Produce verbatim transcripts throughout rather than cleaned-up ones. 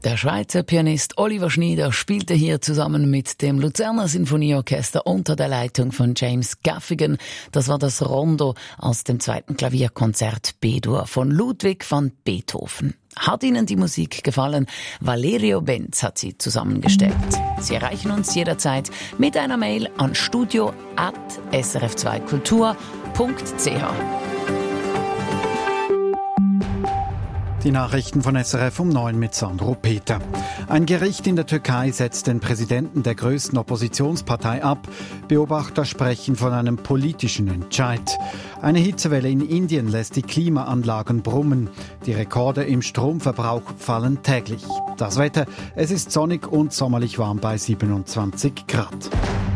Der Schweizer Pianist Oliver Schneider spielte hier zusammen mit dem Luzerner Sinfonieorchester unter der Leitung von James Gaffigan. Das war das Rondo aus dem zweiten Klavierkonzert B-Dur von Ludwig van Beethoven. Hat Ihnen die Musik gefallen? Valerio Benz hat sie zusammengestellt. Sie erreichen uns jederzeit mit einer Mail an studio at s r f zwei kultur punkt c h. Die Nachrichten von S R F um neun mit Sandro Peter. Ein Gericht in der Türkei setzt den Präsidenten der größten Oppositionspartei ab. Beobachter sprechen von einem politischen Entscheid. Eine Hitzewelle in Indien lässt die Klimaanlagen brummen. Die Rekorde im Stromverbrauch fallen täglich. Das Wetter, es ist sonnig und sommerlich warm bei siebenundzwanzig Grad.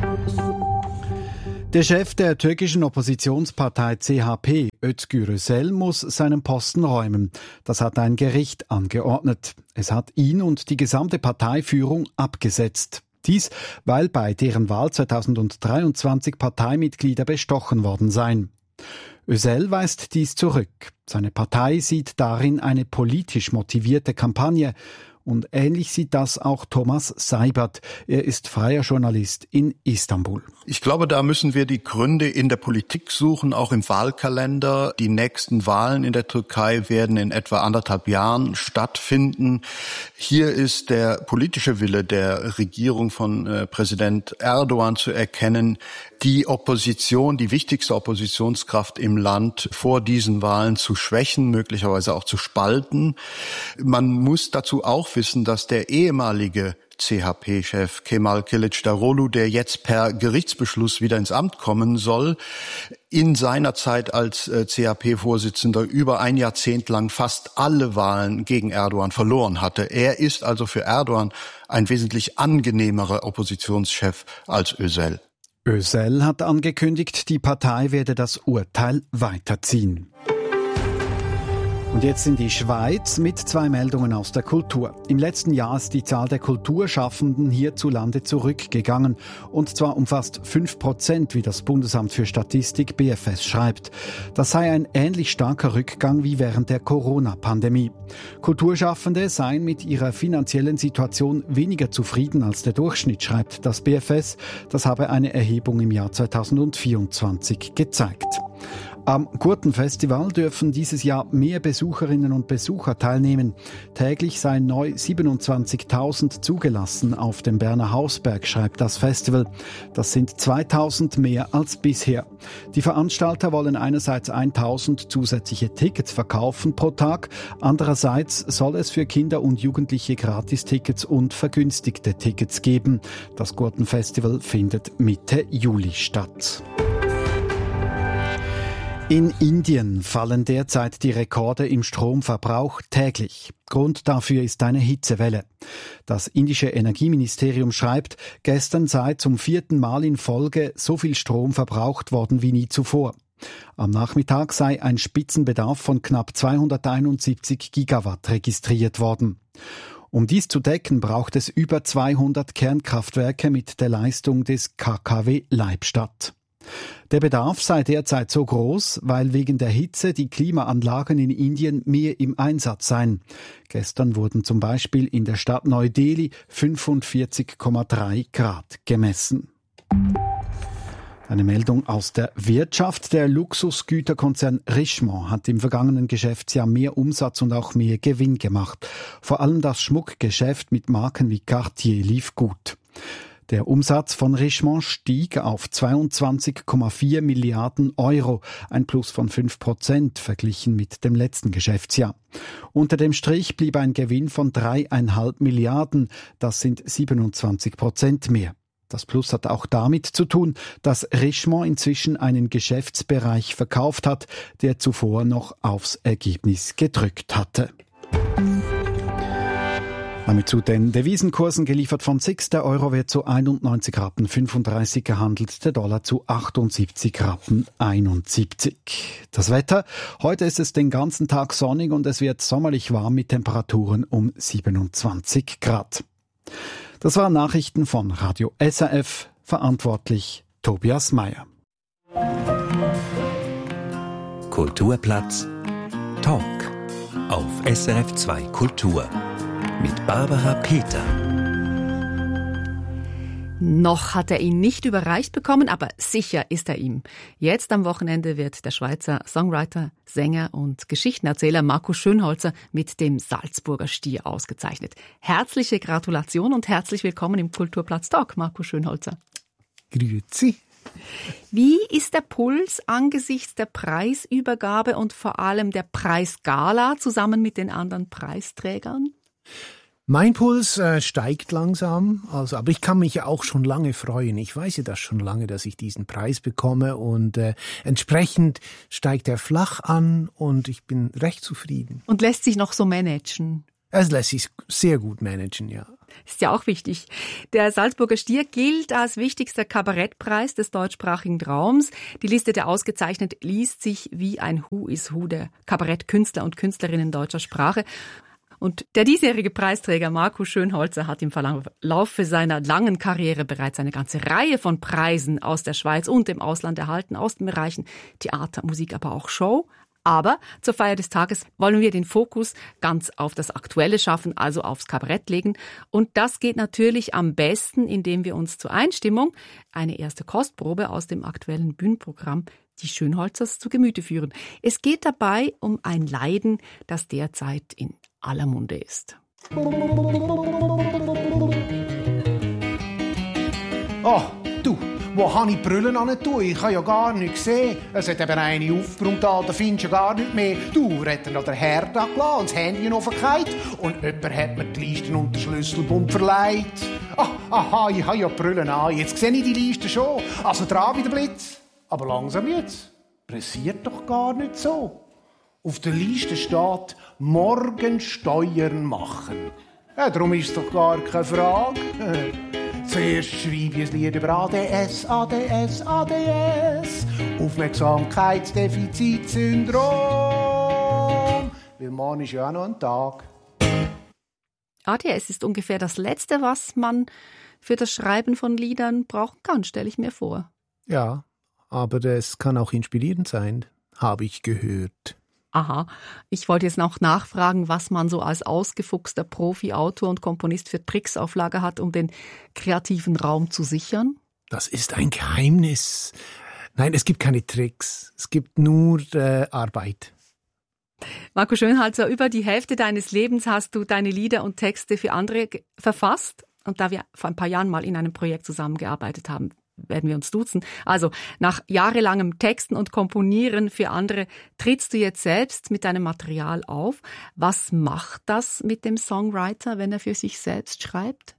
Der Chef der türkischen Oppositionspartei C H P, Özgür Özel, muss seinen Posten räumen. Das hat ein Gericht angeordnet. Es hat ihn und die gesamte Parteiführung abgesetzt. Dies, weil bei deren Wahl zweitausenddreiundzwanzig Parteimitglieder bestochen worden seien. Özel weist dies zurück. Seine Partei sieht darin eine politisch motivierte Kampagne. Und ähnlich sieht das auch Thomas Seibert. Er ist freier Journalist in Istanbul. Ich glaube, da müssen wir die Gründe in der Politik suchen, auch im Wahlkalender. Die nächsten Wahlen in der Türkei werden in etwa anderthalb Jahren stattfinden. Hier ist der politische Wille der Regierung von äh, Präsident Erdogan zu erkennen, die Opposition, die wichtigste Oppositionskraft im Land vor diesen Wahlen zu schwächen, möglicherweise auch zu spalten. Man muss dazu auch wissen, dass der ehemalige C H P-Chef Kemal Kılıçdaroğlu, der jetzt per Gerichtsbeschluss wieder ins Amt kommen soll, in seiner Zeit als C H P-Vorsitzender über ein Jahrzehnt lang fast alle Wahlen gegen Erdogan verloren hatte. Er ist also für Erdogan ein wesentlich angenehmerer Oppositionschef als Özel. Özel hat angekündigt, die Partei werde das Urteil weiterziehen. Und jetzt in die Schweiz mit zwei Meldungen aus der Kultur. Im letzten Jahr ist die Zahl der Kulturschaffenden hierzulande zurückgegangen. Und zwar um fast fünf Prozent, wie das Bundesamt für Statistik B F S schreibt. Das sei ein ähnlich starker Rückgang wie während der Corona-Pandemie. Kulturschaffende seien mit ihrer finanziellen Situation weniger zufrieden als der Durchschnitt, schreibt das B F S. Das habe eine Erhebung im Jahr zweitausendvierundzwanzig gezeigt. Am Gurtenfestival dürfen dieses Jahr mehr Besucherinnen und Besucher teilnehmen. Täglich seien neu siebenundzwanzigtausend zugelassen auf dem Berner Hausberg, schreibt das Festival. Das sind zweitausend mehr als bisher. Die Veranstalter wollen einerseits tausend zusätzliche Tickets verkaufen pro Tag. Andererseits soll es für Kinder und Jugendliche Gratistickets und vergünstigte Tickets geben. Das Gurtenfestival findet Mitte Juli statt. In Indien fallen derzeit die Rekorde im Stromverbrauch täglich. Grund dafür ist eine Hitzewelle. Das indische Energieministerium schreibt, gestern sei zum vierten Mal in Folge so viel Strom verbraucht worden wie nie zuvor. Am Nachmittag sei ein Spitzenbedarf von knapp zweihunderteinundsiebzig Gigawatt registriert worden. Um dies zu decken, braucht es über zweihundert Kernkraftwerke mit der Leistung des K K W Leibstadt. Der Bedarf sei derzeit so groß, weil wegen der Hitze die Klimaanlagen in Indien mehr im Einsatz seien. Gestern wurden zum Beispiel in der Stadt Neu-Delhi fünfundvierzig Komma drei Grad gemessen. Eine Meldung aus der Wirtschaft. Der Luxusgüterkonzern Richemont hat im vergangenen Geschäftsjahr mehr Umsatz und auch mehr Gewinn gemacht. Vor allem das Schmuckgeschäft mit Marken wie Cartier lief gut. Der Umsatz von Richemont stieg auf zweiundzwanzig Komma vier Milliarden Euro, ein Plus von fünf Prozent verglichen mit dem letzten Geschäftsjahr. Unter dem Strich blieb ein Gewinn von dreieinhalb Milliarden, das sind siebenundzwanzig Prozent mehr. Das Plus hat auch damit zu tun, dass Richemont inzwischen einen Geschäftsbereich verkauft hat, der zuvor noch aufs Ergebnis gedrückt hatte. Damit zu den Devisenkursen geliefert von S I X. Der Euro wird zu einundneunzig Rappen fünfunddreißig gehandelt, der Dollar zu achtundsiebzig Rappen einundsiebzig. Das Wetter, heute ist es den ganzen Tag sonnig und es wird sommerlich warm mit Temperaturen um siebenundzwanzig Grad. Das waren Nachrichten von Radio S R F, verantwortlich Tobias Meyer. Kulturplatz Talk auf S R F zwei Kultur. mit Barbara Peter. Noch hat er ihn nicht überreicht bekommen, aber sicher ist er ihm. Jetzt am Wochenende wird der Schweizer Songwriter, Sänger und Geschichtenerzähler Markus Schönholzer mit dem Salzburger Stier ausgezeichnet. Herzliche Gratulation und herzlich willkommen im Kulturplatz Talk, Markus Schönholzer. Grüezi. Wie ist der Puls angesichts der Preisübergabe und vor allem der Preisgala zusammen mit den anderen Preisträgern? Mein Puls äh, steigt langsam, also, aber ich kann mich ja auch schon lange freuen. Ich weiß ja das schon lange, dass ich diesen Preis bekomme und äh, entsprechend steigt er flach an und ich bin recht zufrieden. Und lässt sich noch so managen? Es lässt sich sehr gut managen, ja. Ist ja auch wichtig. Der Salzburger Stier gilt als wichtigster Kabarettpreis des deutschsprachigen Raums. Die Liste der Ausgezeichneten liest sich wie ein Who is Who der Kabarettkünstler und Künstlerinnen deutscher Sprache. Und der diesjährige Preisträger Markus Schönholzer hat im Verlaufe seiner langen Karriere bereits eine ganze Reihe von Preisen aus der Schweiz und dem Ausland erhalten, aus den Bereichen Theater, Musik, aber auch Show. Aber zur Feier des Tages wollen wir den Fokus ganz auf das aktuelle Schaffen, also aufs Kabarett legen. Und das geht natürlich am besten, indem wir uns zur Einstimmung eine erste Kostprobe aus dem aktuellen Bühnenprogramm die Schönholzers zu Gemüte führen. Es geht dabei um ein Leiden, das derzeit in aller Munde ist. Oh, du, wo habe ich die Brille an tun? Ich habe ja gar nichts gesehen. Es hat eben eine aufgeräumt, da findest du gar nichts mehr. Du, hat er noch den Herd angelassen und das Handy noch verkehrt. Und jemand hat mir die Listen und den Schlüsselbund verleiht. Ah, aha, ich habe ja die Brille an. Jetzt sehe ich die Liste schon. Also dran wie der Blitz. Aber langsam jetzt. Pressiert doch gar nicht so. Auf der Liste steht «Morgen Steuern machen». Ja, darum ist es doch gar keine Frage. Zuerst schreibe ich ein Lied über A D S, A D S, A D S. Aufmerksamkeitsdefizitsyndrom. Weil morgen ist ja auch noch ein Tag. A D S ist ungefähr das Letzte, was man für das Schreiben von Liedern brauchen kann, stelle ich mir vor. Ja, aber es kann auch inspirierend sein, habe ich gehört. Aha, ich wollte jetzt noch nachfragen, was man so als ausgefuchster Profi-Autor und Komponist für Tricks auf Lager hat, um den kreativen Raum zu sichern. Das ist ein Geheimnis. Nein, es gibt keine Tricks, es gibt nur äh, Arbeit. Markus Schönholzer, über die Hälfte deines Lebens hast du deine Lieder und Texte für andere verfasst. Und da wir vor ein paar Jahren mal in einem Projekt zusammengearbeitet haben, werden wir uns duzen. Also nach jahrelangem Texten und Komponieren für andere trittst du jetzt selbst mit deinem Material auf. Was macht das mit dem Songwriter, wenn er für sich selbst schreibt?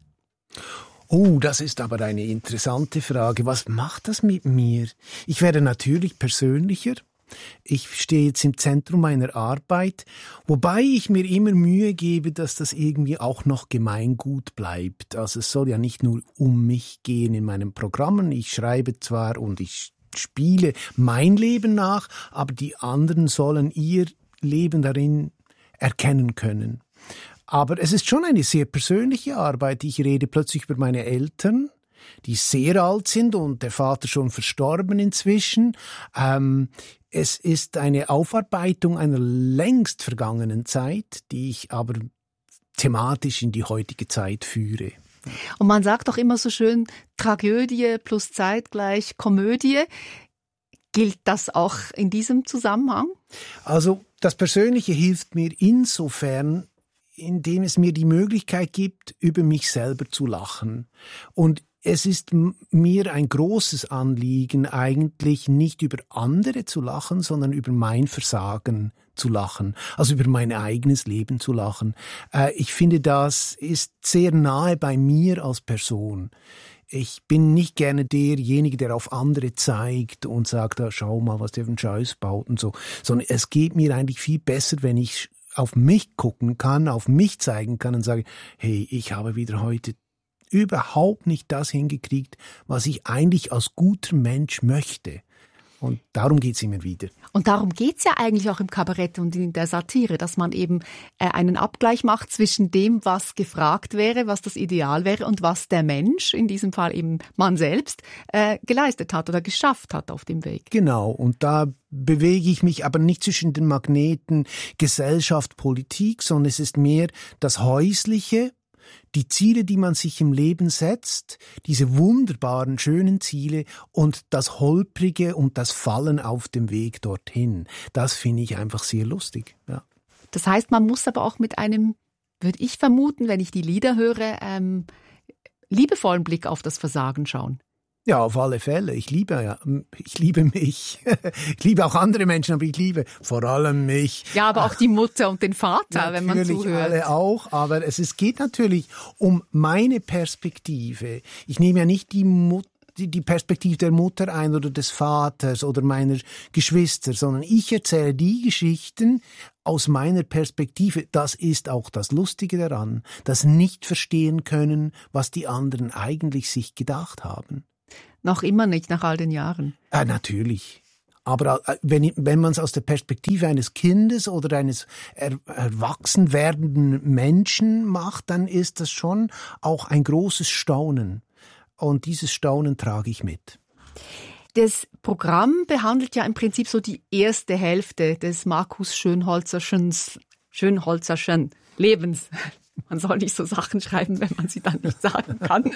Oh, das ist aber eine interessante Frage. Was macht das mit mir? Ich werde natürlich persönlicher. Ich stehe jetzt im Zentrum meiner Arbeit, wobei ich mir immer Mühe gebe, dass das irgendwie auch noch Gemeingut bleibt. Also es soll ja nicht nur um mich gehen in meinen Programmen. Ich schreibe zwar und ich spiele mein Leben nach, aber die anderen sollen ihr Leben darin erkennen können. Aber es ist schon eine sehr persönliche Arbeit. Ich rede plötzlich über meine Eltern, die sehr alt sind und der Vater schon verstorben inzwischen. Ähm, es ist eine Aufarbeitung einer längst vergangenen Zeit, die ich aber thematisch in die heutige Zeit führe. Und man sagt doch immer so schön, Tragödie plus zeitgleich Komödie. Gilt das auch in diesem Zusammenhang? Also das Persönliche hilft mir insofern, indem es mir die Möglichkeit gibt, über mich selber zu lachen. Und es ist mir ein großes Anliegen, eigentlich nicht über andere zu lachen, sondern über mein Versagen zu lachen, also über mein eigenes Leben zu lachen. Äh, ich finde, das ist sehr nahe bei mir als Person. Ich bin nicht gerne derjenige, der auf andere zeigt und sagt, ah, schau mal, was der für einen Scheiß baut und so, sondern es geht mir eigentlich viel besser, wenn ich auf mich gucken kann, auf mich zeigen kann und sage, hey, ich habe wieder heute überhaupt nicht das hingekriegt, was ich eigentlich als guter Mensch möchte. Und darum geht's immer wieder. Und darum geht's ja eigentlich auch im Kabarett und in der Satire, dass man eben äh, einen Abgleich macht zwischen dem, was gefragt wäre, was das Ideal wäre und was der Mensch, in diesem Fall eben man selbst, äh, geleistet hat oder geschafft hat auf dem Weg. Genau, und da bewege ich mich aber nicht zwischen den Magneten Gesellschaft, Politik, sondern es ist mehr das Häusliche, die Ziele, die man sich im Leben setzt, diese wunderbaren, schönen Ziele und das Holprige und das Fallen auf dem Weg dorthin. Das finde ich einfach sehr lustig. Ja. Das heißt, man muss aber auch mit einem, würde ich vermuten, wenn ich die Lieder höre, ähm, liebevollen Blick auf das Versagen schauen. Ja, auf alle Fälle. Ich liebe ja, ich liebe mich. Ich liebe auch andere Menschen, aber ich liebe vor allem mich. Ja, aber auch die Mutter und den Vater, wenn man zuhört. Natürlich alle auch, aber es, es geht natürlich um meine Perspektive. Ich nehme ja nicht die Mutter, die Perspektive der Mutter ein oder des Vaters oder meiner Geschwister, sondern ich erzähle die Geschichten aus meiner Perspektive. Das ist auch das Lustige daran, das nicht verstehen können, was die anderen eigentlich sich gedacht haben. Noch immer nicht, nach all den Jahren. Äh, natürlich. Aber wenn, wenn man es aus der Perspektive eines Kindes oder eines er, erwachsen werdenden Menschen macht, dann ist das schon auch ein großes Staunen. Und dieses Staunen trage ich mit. Das Programm behandelt ja im Prinzip so die erste Hälfte des Markus Schönholzerschen, Schönholzerschen Lebens. Man soll nicht so Sachen schreiben, wenn man sie dann nicht sagen kann.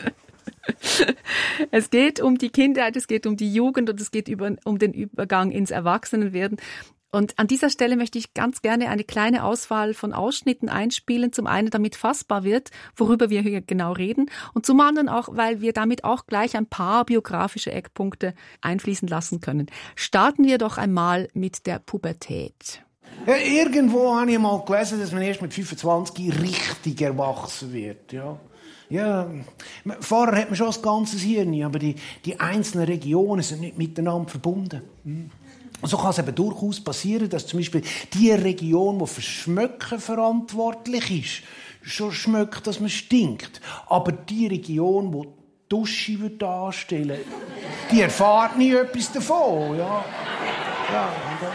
Es geht um die Kindheit, es geht um die Jugend und es geht über, um den Übergang ins Erwachsenenwerden. Und an dieser Stelle möchte ich ganz gerne eine kleine Auswahl von Ausschnitten einspielen. Zum einen, damit fassbar wird, worüber wir hier genau reden. Und zum anderen auch, weil wir damit auch gleich ein paar biografische Eckpunkte einfließen lassen können. Starten wir doch einmal mit der Pubertät. Ja, irgendwo habe ich mal gelesen, dass man erst mit fünfundzwanzig richtig erwachsen wird. Ja. Ja, vorher hat man schon das ganze Hirn, aber die, die einzelnen Regionen sind nicht miteinander verbunden. Mhm. Und so kann es eben durchaus passieren, dass zum Beispiel die Region, die für Schmöcken verantwortlich ist, schon schmeckt, dass man stinkt. Aber die Region, die die Dusche darstellen würde, die erfahrt nie etwas davon. Ja. Ja,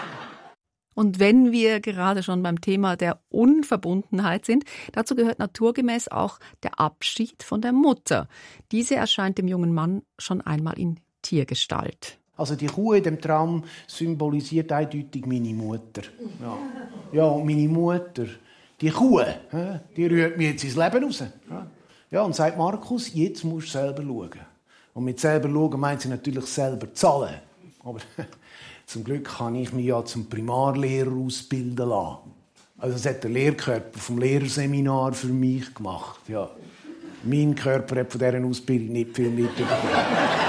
Und wenn wir gerade schon beim Thema der Unverbundenheit sind, dazu gehört naturgemäß auch der Abschied von der Mutter. Diese erscheint dem jungen Mann schon einmal in Tiergestalt. Also die Kuh in dem Traum symbolisiert eindeutig meine Mutter. Ja, ja, und meine Mutter, die Kuh, die rührt mir jetzt ins Leben raus. Ja, und sagt Markus, jetzt musst du selber schauen. Und mit selber schauen meint sie natürlich selber zahlen. Aber zum Glück kann ich mich ja zum Primarlehrer ausbilden lassen. Also das hat der Lehrkörper vom Lehrerseminar für mich gemacht. Ja. Mein Körper hat von dieser Ausbildung nicht viel mitbekommen.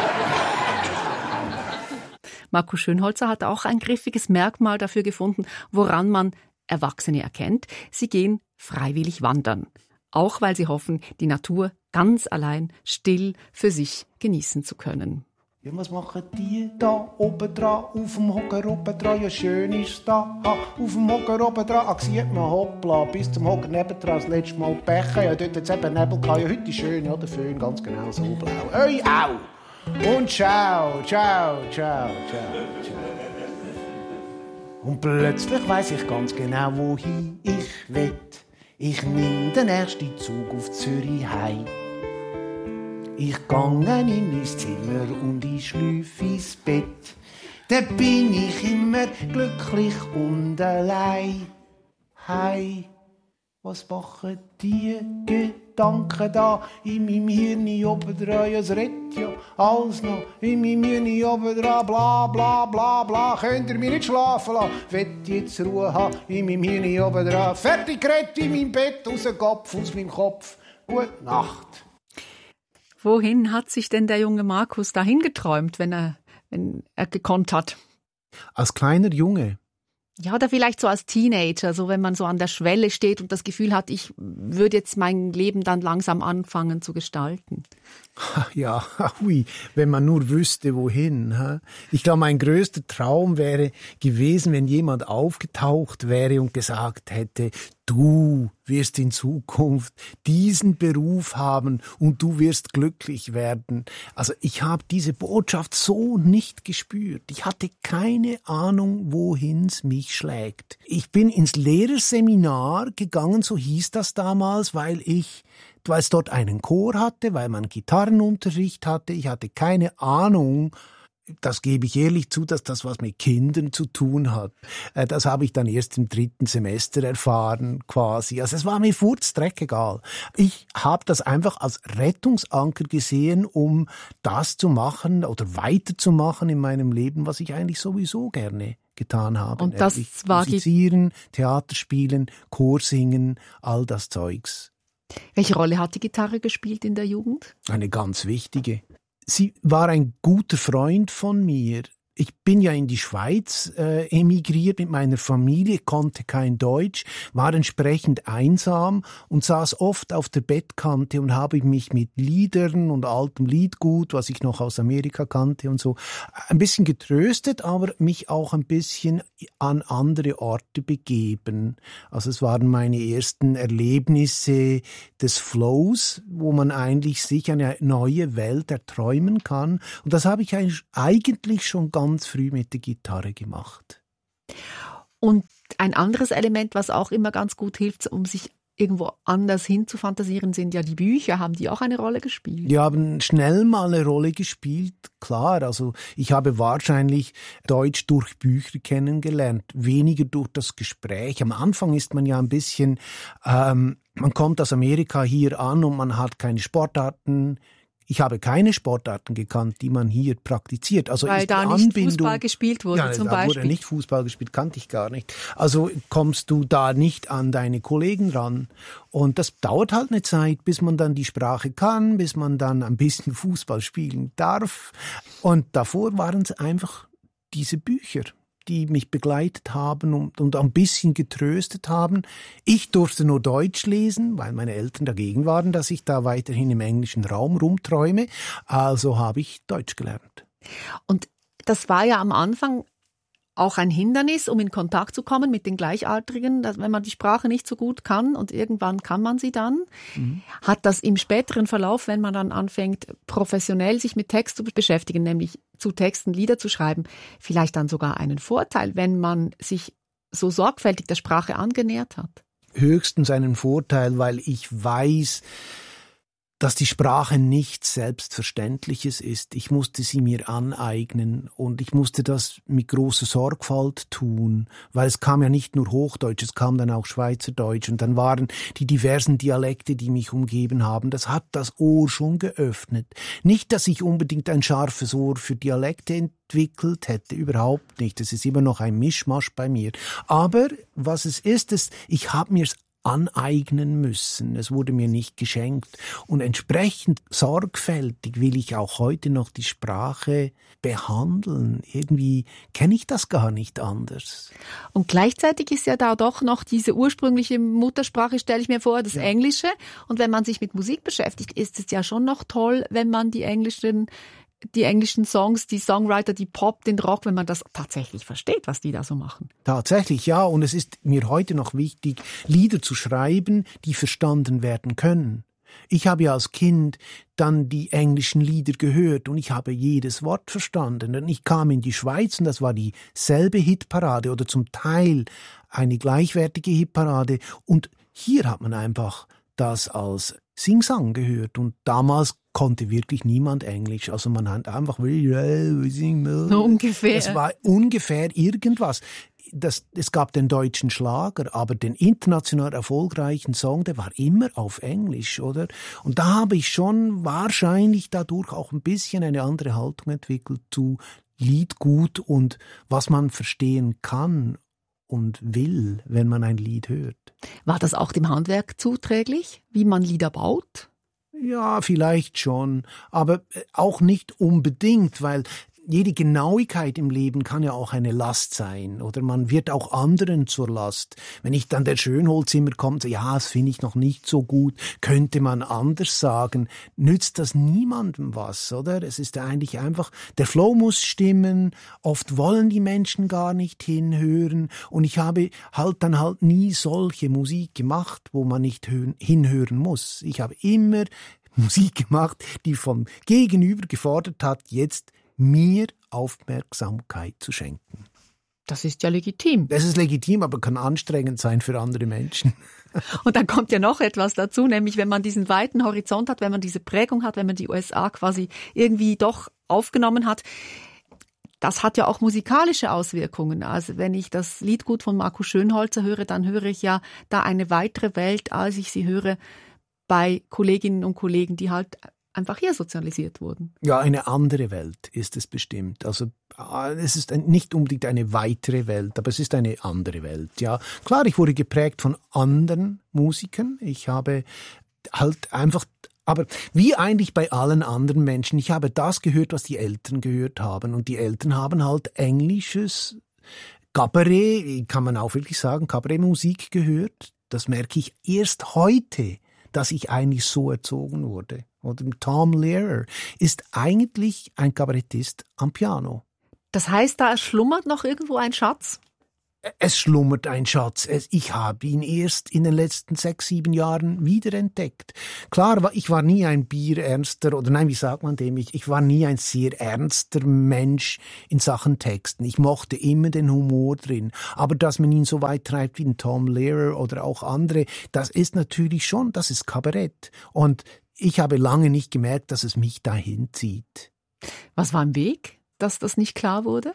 Markus Schönholzer hat auch ein griffiges Merkmal dafür gefunden, woran man Erwachsene erkennt. Sie gehen freiwillig wandern. Auch weil sie hoffen, die Natur ganz allein still für sich genießen zu können. Ja, was machen die da oben dran, auf dem Hocker oben dran? Ja, schön ist da, ha, auf dem Hocker oben dran. Ah, sieht man, hoppla, bis zum Hocker nebendran, das letzte Mal Becher. Ja, dort hat es eben Nebel gehabt. Ja, heute ist schön, ja, der Föhn ganz genau so blau. Oi, au! Und ciao, ciao, ciao, ciao, ciao. Und plötzlich weiss ich ganz genau, wohin ich will. Ich nimm den ersten Zug auf Zürich heim. Ich gange in mein Zimmer und ich schlüpfe ins Bett. Da bin ich immer glücklich und allein. Hei, was machen die Gedanken da in meinem Hirn oben dran? Es redet ja alles noch in meinem Hirn oben dran. Bla, bla, bla, bla. Könnt ihr mich nicht schlafen lassen? Wollt jetzt Ruhe haben in meinem Hirn oben dran? Fertig geredet in meinem Bett, aus dem Kopf, aus meinem Kopf. Gute Nacht. Wohin hat sich denn der junge Markus dahin geträumt, wenn er, wenn er gekonnt hat? Als kleiner Junge. Ja, oder vielleicht so als Teenager, so wenn man so an der Schwelle steht und das Gefühl hat, ich würde jetzt mein Leben dann langsam anfangen zu gestalten. Ja, hui, wenn man nur wüsste, wohin. Ich glaube, mein größter Traum wäre gewesen, wenn jemand aufgetaucht wäre und gesagt hätte, du wirst in Zukunft diesen Beruf haben und du wirst glücklich werden. Also ich habe diese Botschaft so nicht gespürt. Ich hatte keine Ahnung, wohin's mich schlägt. Ich bin ins Lehrerseminar gegangen, so hieß das damals, weil ich, weil es dort einen Chor hatte, weil man Gitarrenunterricht hatte. Ich hatte keine Ahnung, das gebe ich ehrlich zu, dass das was mit Kindern zu tun hat. Das habe ich dann erst im dritten Semester erfahren, quasi. Also es war mir furzdreckegal. Ich habe das einfach als Rettungsanker gesehen, um das zu machen oder weiterzumachen in meinem Leben, was ich eigentlich sowieso gerne getan habe. Und das Nämlich war musizieren, Theater spielen, Chor singen, all das Zeugs. Welche Rolle hat die Gitarre gespielt in der Jugend? Eine ganz wichtige. Sie war ein guter Freund von mir. Ich bin ja in die Schweiz äh, emigriert mit meiner Familie, konnte kein Deutsch, war entsprechend einsam und saß oft auf der Bettkante und habe mich mit Liedern und altem Liedgut, was ich noch aus Amerika kannte und so, ein bisschen getröstet, aber mich auch ein bisschen an andere Orte begeben. Also es waren meine ersten Erlebnisse des Flows, wo man eigentlich sich eine neue Welt erträumen kann. Und das habe ich eigentlich schon ganz ganz früh mit der Gitarre gemacht. Und ein anderes Element, was auch immer ganz gut hilft, um sich irgendwo anders hin zu fantasieren, sind ja die Bücher. Haben die auch eine Rolle gespielt? Die haben schnell mal eine Rolle gespielt, klar. Also ich habe wahrscheinlich Deutsch durch Bücher kennengelernt, weniger durch das Gespräch. Am Anfang ist man ja ein bisschen, ähm, man kommt aus Amerika hier an und man hat keine Sportarten. Ich habe keine Sportarten gekannt, die man hier praktiziert. Also weil ist da die nicht Anbindung, Fußball gespielt wurde, ja, zum da Beispiel. wurde nicht Fußball gespielt, kannte ich gar nicht. Also kommst du da nicht an deine Kollegen ran. Und das dauert halt eine Zeit, bis man dann die Sprache kann, bis man dann ein bisschen Fußball spielen darf. Und davor waren es einfach diese Bücher, die mich begleitet haben und, und ein bisschen getröstet haben. Ich durfte nur Deutsch lesen, weil meine Eltern dagegen waren, dass ich da weiterhin im englischen Raum rumträume. Also habe ich Deutsch gelernt. Und das war ja am Anfang auch ein Hindernis, um in Kontakt zu kommen mit den Gleichaltrigen, dass, wenn man die Sprache nicht so gut kann und irgendwann kann man sie dann, mhm. hat das im späteren Verlauf, wenn man dann anfängt, professionell sich mit Text zu beschäftigen, nämlich zu Texten Lieder zu schreiben, vielleicht dann sogar einen Vorteil, wenn man sich so sorgfältig der Sprache angenähert hat? Höchstens einen Vorteil, weil ich weiß, dass die Sprache nichts Selbstverständliches ist. Ich musste sie mir aneignen und ich musste das mit großer Sorgfalt tun, weil es kam ja nicht nur Hochdeutsch, es kam dann auch Schweizerdeutsch und dann waren die diversen Dialekte, die mich umgeben haben, das hat das Ohr schon geöffnet. Nicht, dass ich unbedingt ein scharfes Ohr für Dialekte entwickelt hätte, überhaupt nicht. Es ist immer noch ein Mischmasch bei mir. Aber was es ist, ist, ich habe mir's aneignen müssen. Es wurde mir nicht geschenkt. Und entsprechend sorgfältig will ich auch heute noch die Sprache behandeln. Irgendwie kenne ich das gar nicht anders. Und gleichzeitig ist ja da doch noch diese ursprüngliche Muttersprache, stelle ich mir vor, das ja. Englische. Und wenn man sich mit Musik beschäftigt, ist es ja schon noch toll, wenn man die englischen die englischen Songs, die Songwriter, die Pop, den Rock, wenn man das tatsächlich versteht, was die da so machen. Tatsächlich, ja. Und es ist mir heute noch wichtig, Lieder zu schreiben, die verstanden werden können. Ich habe ja als Kind dann die englischen Lieder gehört und ich habe jedes Wort verstanden. Und ich kam in die Schweiz und das war dieselbe Hitparade oder zum Teil eine gleichwertige Hitparade. Und hier hat man einfach das als Sing-Sang gehört und damals konnte wirklich niemand Englisch. Also man hat einfach ungefähr. Es war ungefähr irgendwas. Das, es gab den deutschen Schlager, aber den international erfolgreichen Song, der war immer auf Englisch, oder? Und da habe ich schon wahrscheinlich dadurch auch ein bisschen eine andere Haltung entwickelt zu Liedgut und was man verstehen kann und will, wenn man ein Lied hört. War das auch dem Handwerk zuträglich, wie man Lieder baut? Ja, vielleicht schon, aber auch nicht unbedingt, weil jede Genauigkeit im Leben kann ja auch eine Last sein oder man wird auch anderen zur Last. Wenn ich dann der Schönholzimmer kommt, ja, das finde ich noch nicht so gut, könnte man anders sagen, nützt das niemandem was, oder? Es ist eigentlich einfach, der Flow muss stimmen, oft wollen die Menschen gar nicht hinhören und ich habe halt dann halt nie solche Musik gemacht, wo man nicht hinhören muss. Ich habe immer Musik gemacht, die vom Gegenüber gefordert hat, jetzt mir Aufmerksamkeit zu schenken. Das ist ja legitim. Das ist legitim, aber kann anstrengend sein für andere Menschen. Und dann kommt ja noch etwas dazu, nämlich wenn man diesen weiten Horizont hat, wenn man diese Prägung hat, wenn man die U S A quasi irgendwie doch aufgenommen hat, das hat ja auch musikalische Auswirkungen. Also wenn ich das Liedgut von Markus Schönholzer höre, dann höre ich ja da eine weitere Welt, als ich sie höre bei Kolleginnen und Kollegen, die halt einfach hier sozialisiert wurden. Ja, eine andere Welt ist es bestimmt. Also es ist nicht unbedingt eine weitere Welt, aber es ist eine andere Welt. Ja, klar, ich wurde geprägt von anderen Musikern. Ich habe halt einfach, aber wie eigentlich bei allen anderen Menschen, ich habe das gehört, was die Eltern gehört haben. Und die Eltern haben halt englisches Kabarett, kann man auch wirklich sagen, Kabarettmusik gehört. Das merke ich erst heute, dass ich eigentlich so erzogen wurde. Oder Tom Lehrer ist eigentlich ein Kabarettist am Piano. Das heißt, da schlummert noch irgendwo ein Schatz? Es schlummert ein Schatz. Ich habe ihn erst in den letzten sechs, sieben Jahren wiederentdeckt. Klar, ich war nie ein bierernster, oder nein, wie sagt man dem? Ich, ich war nie ein sehr ernster Mensch in Sachen Texten. Ich mochte immer den Humor drin. Aber dass man ihn so weit treibt wie ein Tom Lehrer oder auch andere, das ist natürlich schon, das ist Kabarett. Und ich habe lange nicht gemerkt, dass es mich dahin zieht. Was war im Weg, dass das nicht klar wurde?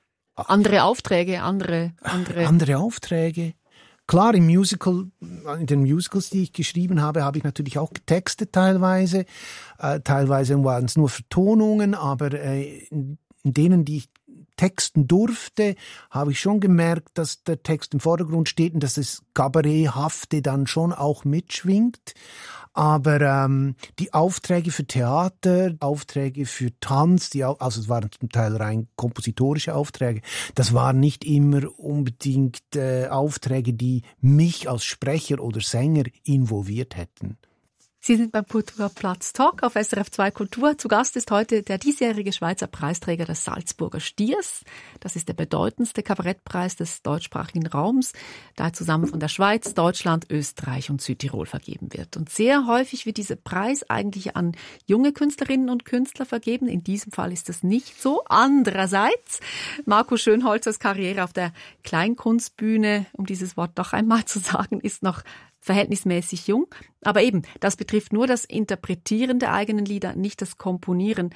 Andere Aufträge, andere, andere... Andere Aufträge. Klar, im Musical, in den Musicals, die ich geschrieben habe, habe ich natürlich auch getextet teilweise. Äh, teilweise waren es nur Vertonungen, aber äh, in, in denen, die ich texten durfte, habe ich schon gemerkt, dass der Text im Vordergrund steht und dass das Kabaretthafte dann schon auch mitschwingt. Aber ähm, die Aufträge für Theater, Aufträge für Tanz, die, also es waren zum Teil rein kompositorische Aufträge, das waren nicht immer unbedingt äh, Aufträge, die mich als Sprecher oder Sänger involviert hätten. Sie sind beim Kulturplatz Talk auf S R F zwei Kultur. Zu Gast ist heute der diesjährige Schweizer Preisträger des Salzburger Stiers. Das ist der bedeutendste Kabarettpreis des deutschsprachigen Raums, da zusammen von der Schweiz, Deutschland, Österreich und Südtirol vergeben wird. Und sehr häufig wird dieser Preis eigentlich an junge Künstlerinnen und Künstler vergeben. In diesem Fall ist das nicht so. Andererseits, Markus Schönholzers Karriere auf der Kleinkunstbühne, um dieses Wort doch einmal zu sagen, ist noch verhältnismäßig jung. Aber eben, das betrifft nur das Interpretieren der eigenen Lieder, nicht das Komponieren.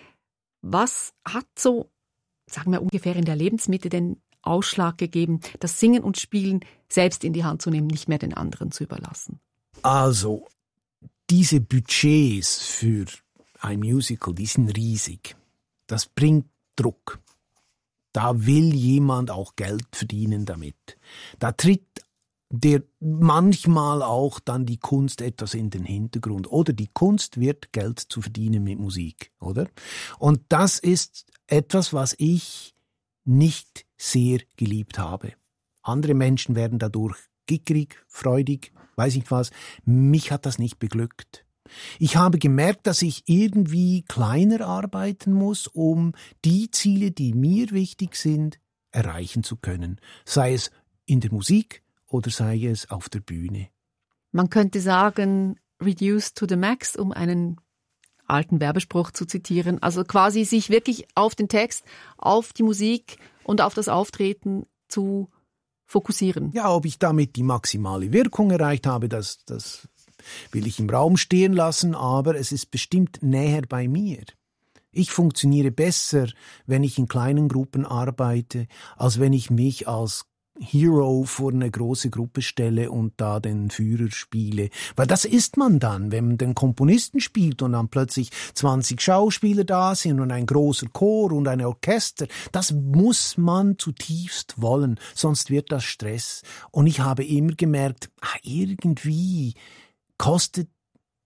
Was hat so, sagen wir ungefähr in der Lebensmitte, den Ausschlag gegeben, das Singen und Spielen selbst in die Hand zu nehmen, nicht mehr den anderen zu überlassen? Also, diese Budgets für ein Musical, die sind riesig. Das bringt Druck. Da will jemand auch Geld verdienen damit. Da tritt der manchmal auch dann die Kunst etwas in den Hintergrund. Oder die Kunst wird Geld zu verdienen mit Musik, oder? Und das ist etwas, was ich nicht sehr geliebt habe. Andere Menschen werden dadurch gickrig, freudig, weiß nicht was. Mich hat das nicht beglückt. Ich habe gemerkt, dass ich irgendwie kleiner arbeiten muss, um die Ziele, die mir wichtig sind, erreichen zu können. Sei es in der Musik, oder sei es auf der Bühne. Man könnte sagen, reduce to the max, um einen alten Werbespruch zu zitieren. Also quasi sich wirklich auf den Text, auf die Musik und auf das Auftreten zu fokussieren. Ja, ob ich damit die maximale Wirkung erreicht habe, das, das will ich im Raum stehen lassen, aber es ist bestimmt näher bei mir. Ich funktioniere besser, wenn ich in kleinen Gruppen arbeite, als wenn ich mich als Hero vor eine große Gruppe stelle und da den Führer spiele. Weil das ist man dann, wenn man den Komponisten spielt und dann plötzlich zwanzig Schauspieler da sind und ein großer Chor und ein Orchester. Das muss man zutiefst wollen, sonst wird das Stress. Und ich habe immer gemerkt, ah, irgendwie kostet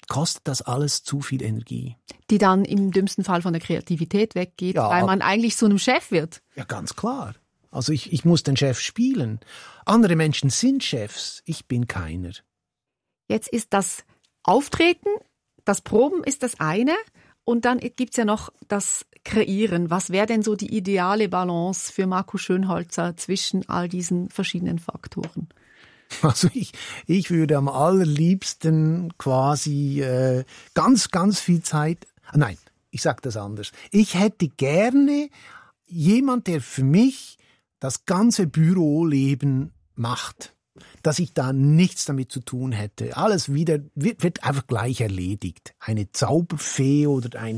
kostet das alles zu viel Energie. Die dann im dümmsten Fall von der Kreativität weggeht, ja, weil man eigentlich zu einem Chef wird. Ja, ganz klar. Also ich, ich muss den Chef spielen. Andere Menschen sind Chefs, ich bin keiner. Jetzt ist das Auftreten, das Proben ist das eine und dann gibt's ja noch das Kreieren. Was wäre denn so die ideale Balance für Markus Schönholzer zwischen all diesen verschiedenen Faktoren? Also ich, ich würde am allerliebsten quasi äh, ganz, ganz viel Zeit... Nein, ich sage das anders. Ich hätte gerne jemand, der für mich das ganze Büroleben macht. Dass ich da nichts damit zu tun hätte. Alles wieder wird, wird einfach gleich erledigt. Eine Zauberfee oder ein,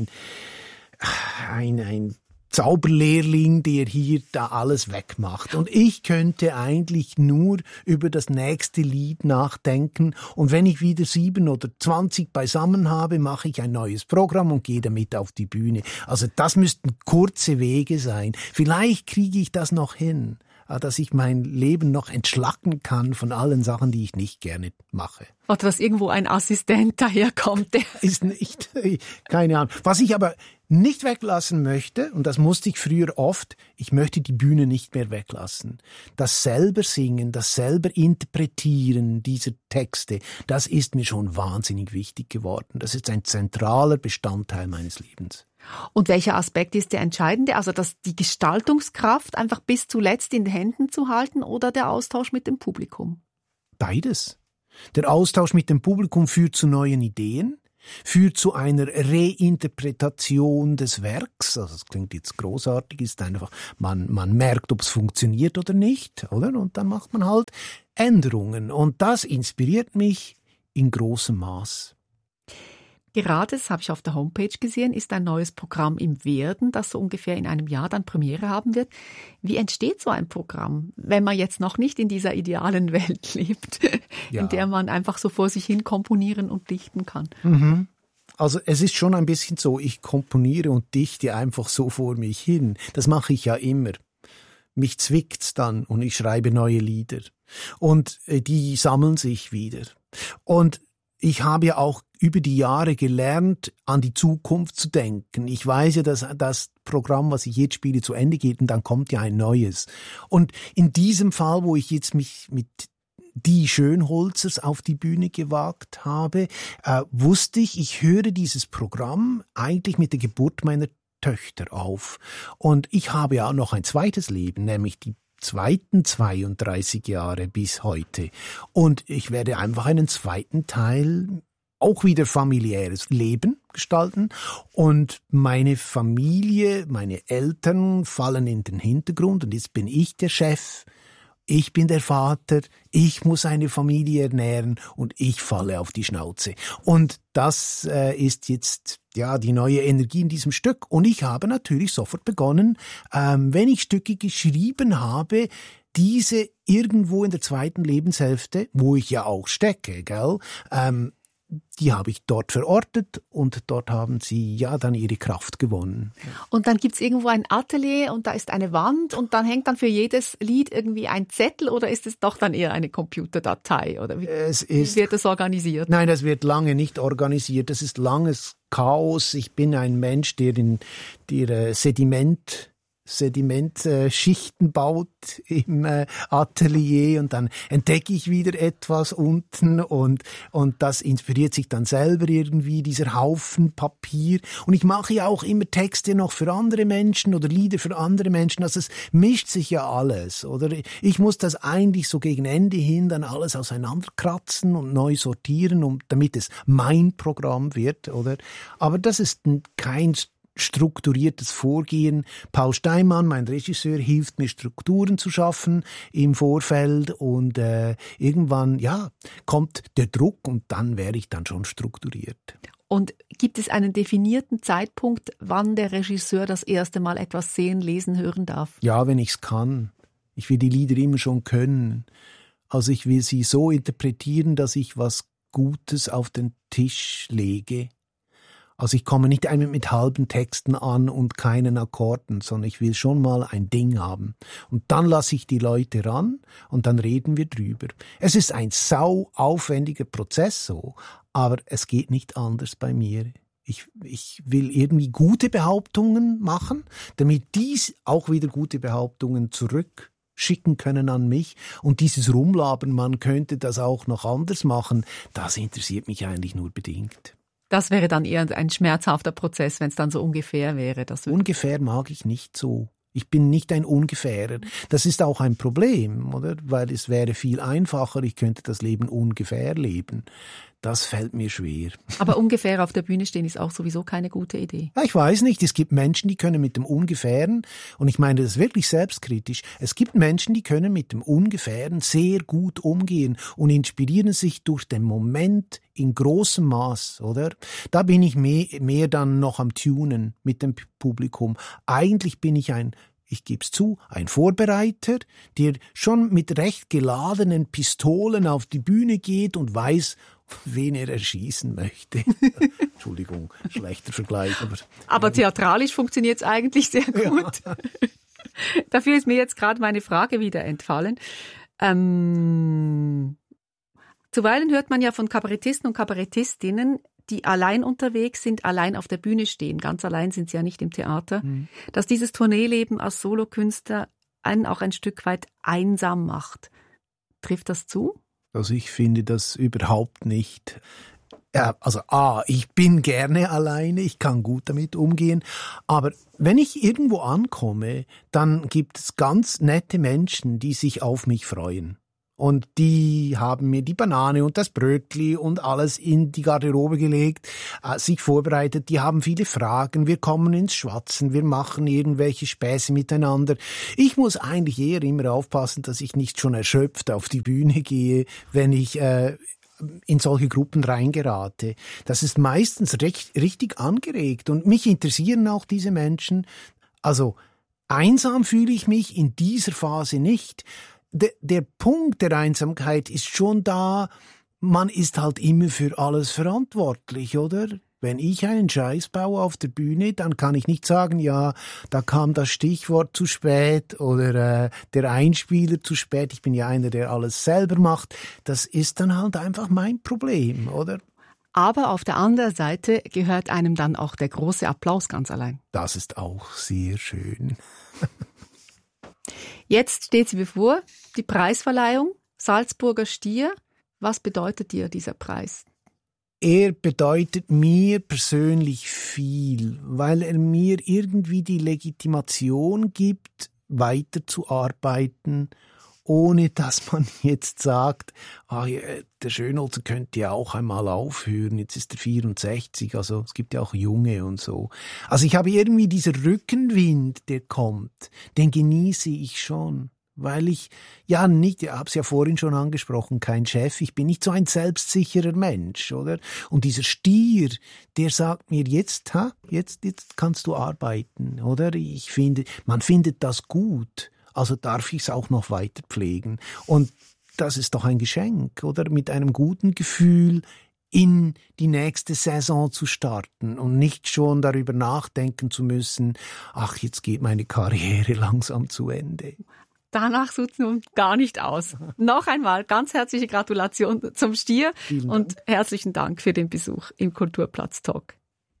ein, ein Zauberlehrling, der hier da alles wegmacht. Und ich könnte eigentlich nur über das nächste Lied nachdenken. Und wenn ich wieder sieben oder zwanzig beisammen habe, mache ich ein neues Programm und gehe damit auf die Bühne. Also das müssten kurze Wege sein. Vielleicht kriege ich das noch hin, dass ich mein Leben noch entschlacken kann von allen Sachen, die ich nicht gerne mache. Oder dass irgendwo ein Assistent daherkommt. Der ist nicht, keine Ahnung. Was ich aber nicht weglassen möchte, und das musste ich früher oft, ich möchte die Bühne nicht mehr weglassen. Das selber Singen, das selber Interpretieren dieser Texte, das ist mir schon wahnsinnig wichtig geworden. Das ist ein zentraler Bestandteil meines Lebens. Und welcher Aspekt ist der entscheidende? Also dass die Gestaltungskraft einfach bis zuletzt in den Händen zu halten oder der Austausch mit dem Publikum? Beides. Der Austausch mit dem Publikum führt zu neuen Ideen, führt zu einer Reinterpretation des Werks. Also das klingt jetzt großartig, ist einfach, man, man merkt, ob es funktioniert oder nicht, oder? Und dann macht man halt Änderungen. Und das inspiriert mich in großem Maß. Gerade, das habe ich auf der Homepage gesehen, ist ein neues Programm im Werden, das so ungefähr in einem Jahr dann Premiere haben wird. Wie entsteht so ein Programm, wenn man jetzt noch nicht in dieser idealen Welt lebt, ja, in der man einfach so vor sich hin komponieren und dichten kann? Mhm. Also es ist schon ein bisschen so, ich komponiere und dichte einfach so vor mich hin. Das mache ich ja immer. Mich zwickt's dann und ich schreibe neue Lieder. Und die sammeln sich wieder. Und ich habe ja auch über die Jahre gelernt, an die Zukunft zu denken. Ich weiß ja, dass das Programm, was ich jetzt spiele, zu Ende geht und dann kommt ja ein neues. Und in diesem Fall, wo ich jetzt mich mit die Schönholzers auf die Bühne gewagt habe, äh, wusste ich, ich höre dieses Programm eigentlich mit der Geburt meiner Töchter auf. Und ich habe ja auch noch ein zweites Leben, nämlich die zweiten zweiunddreißig Jahre bis heute. Und ich werde einfach einen zweiten Teil auch wieder familiäres Leben gestalten. Und meine Familie, meine Eltern fallen in den Hintergrund und jetzt bin ich der Chef. Ich bin der Vater, ich muss eine Familie ernähren und ich falle auf die Schnauze. Und das äh, ist jetzt ja die neue Energie in diesem Stück. Und ich habe natürlich sofort begonnen, ähm, wenn ich Stücke geschrieben habe, diese irgendwo in der zweiten Lebenshälfte, wo ich ja auch stecke, gell, ähm, die habe ich dort verortet und dort haben sie ja dann ihre Kraft gewonnen. Und dann gibt's irgendwo ein Atelier und da ist eine Wand und dann hängt dann für jedes Lied irgendwie ein Zettel oder ist es doch dann eher eine Computerdatei? Oder wie, es ist, wie wird das organisiert? Nein, das wird lange nicht organisiert. Das ist langes Chaos. Ich bin ein Mensch, der in der Sediment Sedimentschichten äh, baut im äh, Atelier und dann entdecke ich wieder etwas unten und und das inspiriert sich dann selber irgendwie, dieser Haufen Papier. Und ich mache ja auch immer Texte noch für andere Menschen oder Lieder für andere Menschen. Also es mischt sich ja alles, oder? Ich muss das eigentlich so gegen Ende hin dann alles auseinanderkratzen und neu sortieren, um, damit es mein Programm wird, oder? Aber das ist kein strukturiertes Vorgehen. Paul Steinmann, mein Regisseur, hilft mir, Strukturen zu schaffen im Vorfeld und äh, irgendwann, ja, kommt der Druck und dann wäre ich dann schon strukturiert. Und gibt es einen definierten Zeitpunkt, wann der Regisseur das erste Mal etwas sehen, lesen, hören darf? Ja, wenn ich es kann. Ich will die Lieder immer schon können. Also ich will sie so interpretieren, dass ich was Gutes auf den Tisch lege. Also ich komme nicht einmal mit halben Texten an und keinen Akkorden, sondern ich will schon mal ein Ding haben. Und dann lasse ich die Leute ran und dann reden wir drüber. Es ist ein sau aufwendiger Prozess so, aber es geht nicht anders bei mir. Ich, ich will irgendwie gute Behauptungen machen, damit dies auch wieder gute Behauptungen zurückschicken können an mich. Und dieses Rumlabern, man könnte das auch noch anders machen, das interessiert mich eigentlich nur bedingt. Das wäre dann eher ein schmerzhafter Prozess, wenn es dann so ungefähr wäre. Das ungefähr mag ich nicht so. Ich bin nicht ein Ungefährer. Das ist auch ein Problem, oder? Weil es wäre viel einfacher, ich könnte das Leben ungefähr leben. Das fällt mir schwer. Aber ungefähr auf der Bühne stehen ist auch sowieso keine gute Idee. Ja, ich weiß nicht, es gibt Menschen, die können mit dem Ungefähren, und ich meine das wirklich selbstkritisch, es gibt Menschen, die können mit dem Ungefähren sehr gut umgehen und inspirieren sich durch den Moment in großem Maß, oder? Da bin ich mehr, mehr dann noch am Tunen mit dem Publikum. Eigentlich bin ich ein Ich geb's zu, ein Vorbereiter, der schon mit recht geladenen Pistolen auf die Bühne geht und weiß, wen er erschießen möchte. Entschuldigung, schlechter Vergleich. Aber, aber theatralisch funktioniert es eigentlich sehr gut. Ja. Dafür ist mir jetzt gerade meine Frage wieder entfallen. Ähm, zuweilen hört man ja von Kabarettisten und Kabarettistinnen, die allein unterwegs sind, allein auf der Bühne stehen. Ganz allein sind sie ja nicht im Theater. Mhm. Dass dieses Tourneeleben als Solokünstler einen auch ein Stück weit einsam macht. Trifft das zu? Also ich finde das überhaupt nicht. Ja, also A, ich bin gerne alleine, ich kann gut damit umgehen, aber wenn ich irgendwo ankomme, dann gibt es ganz nette Menschen, die sich auf mich freuen. Und die haben mir die Banane und das Brötli und alles in die Garderobe gelegt, äh, sich vorbereitet. Die haben viele Fragen. Wir kommen ins Schwatzen. Wir machen irgendwelche Späße miteinander. Ich muss eigentlich eher immer aufpassen, dass ich nicht schon erschöpft auf die Bühne gehe, wenn ich äh, in solche Gruppen reingerate. Das ist meistens recht, richtig angeregt. Und mich interessieren auch diese Menschen. Also einsam fühle ich mich in dieser Phase nicht. Der, der Punkt der Einsamkeit ist schon da, man ist halt immer für alles verantwortlich, oder? Wenn ich einen Scheiß baue auf der Bühne, dann kann ich nicht sagen, ja, da kam das Stichwort zu spät oder äh, der Einspieler zu spät. Ich bin ja einer, der alles selber macht. Das ist dann halt einfach mein Problem, oder? Aber auf der anderen Seite gehört einem dann auch der große Applaus ganz allein. Das ist auch sehr schön. Jetzt steht sie bevor, die Preisverleihung, Salzburger Stier. Was bedeutet dir dieser Preis? Er bedeutet mir persönlich viel, weil er mir irgendwie die Legitimation gibt, weiterzuarbeiten, ohne dass man jetzt sagt, ah, der Schönholzer könnte ja auch einmal aufhören, jetzt ist er vierundsechzig, also es gibt ja auch Junge und so. Also ich habe irgendwie dieser Rückenwind, der kommt, den genieße ich schon, weil ich, ja nicht, ich habe es ja vorhin schon angesprochen, kein Chef, ich bin nicht so ein selbstsicherer Mensch, oder? Und dieser Stier, der sagt mir, jetzt, ha, jetzt, jetzt kannst du arbeiten, oder? Ich finde, man findet das gut. Also darf ich es auch noch weiter pflegen. Und das ist doch ein Geschenk, oder? Mit einem guten Gefühl in die nächste Saison zu starten und nicht schon darüber nachdenken zu müssen, ach, jetzt geht meine Karriere langsam zu Ende. Danach sieht es nun gar nicht aus. Noch einmal ganz herzliche Gratulation zum Stier und herzlichen Dank für den Besuch im Kulturplatz Talk.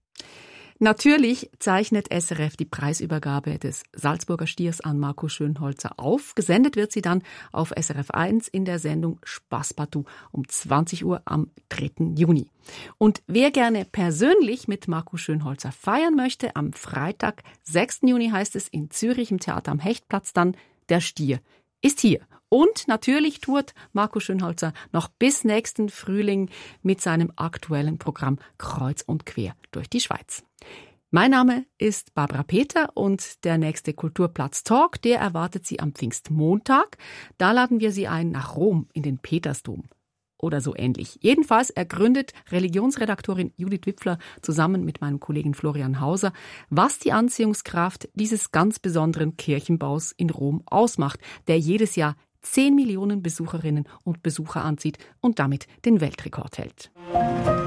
Natürlich zeichnet S R F die Preisübergabe des Salzburger Stiers an Marco Schönholzer auf. Gesendet wird sie dann auf S R F eins in der Sendung Spaßpartout um zwanzig Uhr am dritten Juni. Und wer gerne persönlich mit Marco Schönholzer feiern möchte, am Freitag, sechsten Juni heißt es in Zürich im Theater am Hechtplatz dann, der Stier ist hier. Und natürlich tourt Marco Schönholzer noch bis nächsten Frühling mit seinem aktuellen Programm Kreuz und Quer durch die Schweiz. Mein Name ist Barbara Peter und der nächste Kulturplatz Talk, der erwartet Sie am Pfingstmontag. Da laden wir Sie ein nach Rom in den Petersdom. Oder so ähnlich. Jedenfalls ergründet Religionsredaktorin Judith Wipfler zusammen mit meinem Kollegen Florian Hauser, was die Anziehungskraft dieses ganz besonderen Kirchenbaus in Rom ausmacht, der jedes Jahr zehn Millionen Besucherinnen und Besucher anzieht und damit den Weltrekord hält.